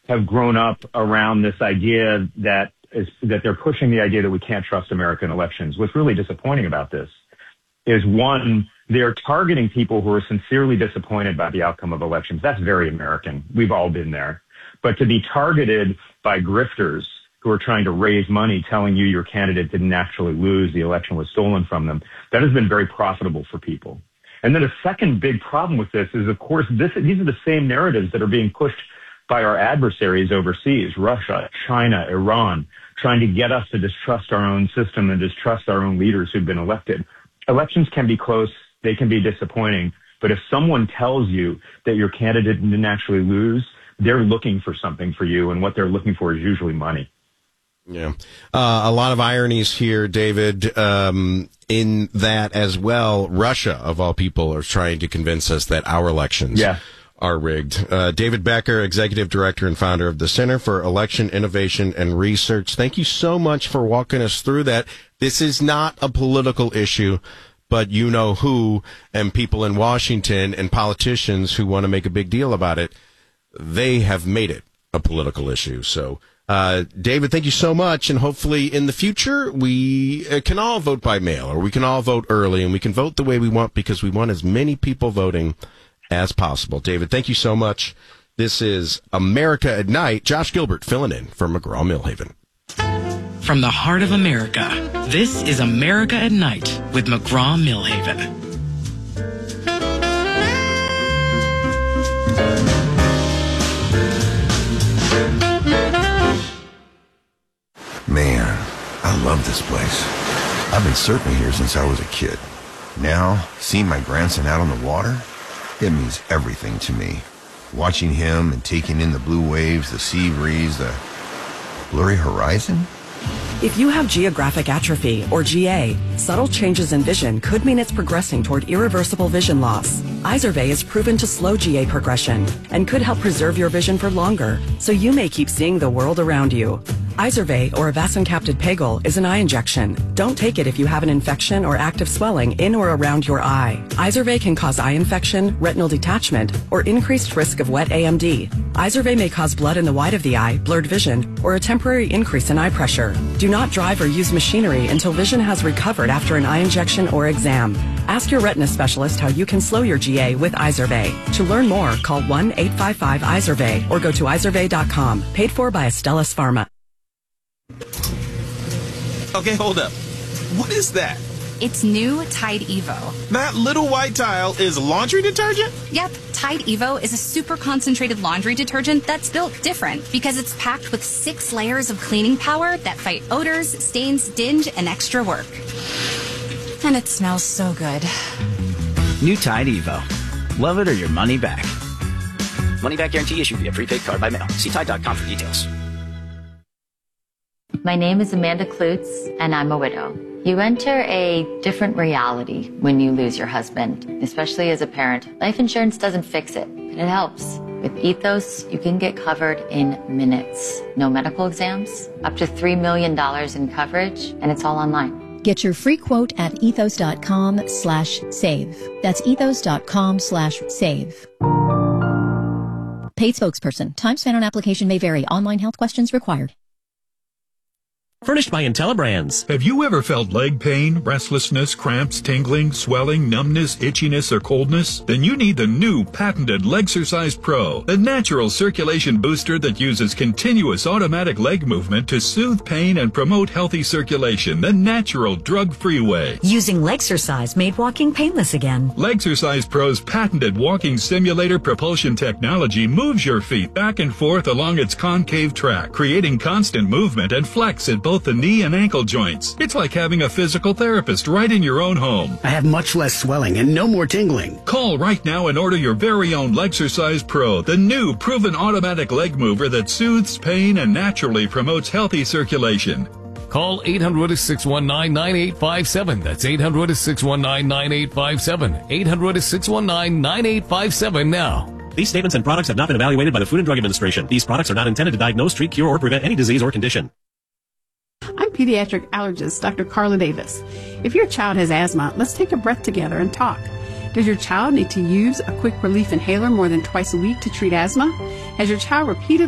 have grown up around this idea that they're pushing the idea that we can't trust American elections. What's really disappointing about this is, one, they're targeting people who are sincerely disappointed by the outcome of elections. That's very American. We've all been there. But to be targeted by grifters who are trying to raise money telling you your candidate didn't actually lose, the election was stolen from them, that has been very profitable for people. And then a second big problem with this is, of course, these are the same narratives that are being pushed by our adversaries overseas, Russia, China, Iran, trying to get us to distrust our own system and distrust our own leaders who've been elected. Elections can be close. They can be disappointing. But if someone tells you that your candidate didn't actually lose, they're looking for something for you, and what they're looking for is usually money. Yeah. A lot of ironies here, David, in that as well. Russia, of all people, are trying to convince us that our elections are rigged. David Becker, Executive Director and founder of the Center for Election Innovation and Research. Thank you so much for walking us through that. This is not a political issue, but you know who, and people in Washington and politicians who want to make a big deal about it, they have made it a political issue. So, David, thank you so much. And hopefully in the future, we can all vote by mail, or we can all vote early, and we can vote the way we want, because we want as many people voting as possible. David, thank you so much. This is America at Night. Josh Gilbert filling in for McGraw-Milhaven. From the heart of America, this is America at Night with McGraw-Milhaven. Man, I love this place. I've been surfing here since I was a kid. Now, seeing my grandson out on the water, it means everything to me. Watching him and taking in the blue waves, the sea breeze, the blurry horizon. If you have geographic atrophy, or GA, subtle changes in vision could mean it's progressing toward irreversible vision loss. Izervay is proven to slow GA progression and could help preserve your vision for longer, so you may keep seeing the world around you. Izervay, or avacincaptad pegol, is an eye injection. Don't take it if you have an infection or active swelling in or around your eye. Izervay can cause eye infection, retinal detachment, or increased risk of wet AMD. Izervay may cause blood in the white of the eye, blurred vision, or a temporary increase in eye pressure. Do not drive or use machinery until vision has recovered after an eye injection or exam. Ask your retina specialist how you can slow your GA with Izervay. To learn more, call 1-855-IZERVAY or go to izervay.com. Paid for by Astellas Pharma. Okay, hold up. What is that? It's new Tide Evo. That little white tile is laundry detergent? Yep, Tide Evo is a super concentrated laundry detergent that's built different because it's packed with 6 layers of cleaning power that fight odors, stains, dinge, and extra work. And it smells so good. New Tide Evo. Love it or your money back. Money back guarantee issued via prepaid card by mail. See Tide.com for details. My name is Amanda Klutz, and I'm a widow. You enter a different reality when you lose your husband, especially as a parent. Life insurance doesn't fix it, but it helps. With Ethos, you can get covered in minutes. No medical exams, up to $3 million in coverage, and it's all online. Get your free quote at ethos.com/save. That's ethos.com/save. Paid spokesperson. Time spent on application may vary. Online health questions required. Furnished by IntelliBrands. Have you ever felt leg pain, restlessness, cramps, tingling, swelling, numbness, itchiness, or coldness? Then you need the new patented Legsercise Pro, the natural circulation booster that uses continuous automatic leg movement to soothe pain and promote healthy circulation the natural drug-free way. Using Legsercise made walking painless again. Legsercise Pro's patented walking simulator propulsion technology moves your feet back and forth along its concave track, creating constant movement and flex at both the knee and ankle joints. It's like having a physical therapist right in your own home. I have much less swelling and no more tingling. Call right now and order your very own Legsercise Pro, the new proven automatic leg mover that soothes pain and naturally promotes healthy circulation. Call 800-619-9857. That's 800-619-9857. 800-619-9857 now. These statements and products have not been evaluated by the Food and Drug Administration. These products are not intended to diagnose, treat, cure, or prevent any disease or condition. I'm pediatric allergist Dr. Carla Davis. If your child has asthma, let's take a breath together and talk. Does your child need to use a quick relief inhaler more than twice a week to treat asthma? Has your child repeatedly